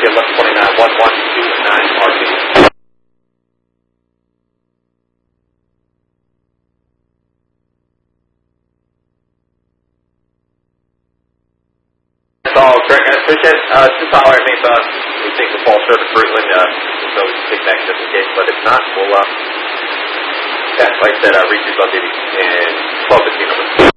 get left 29, 1129 RP. That's all, Greg. I appreciate it. Just holler at me if we think the fall service route, and so we can take that just in case. But if not, we'll, like I said, reach you about maybe in 12, 15 numbers.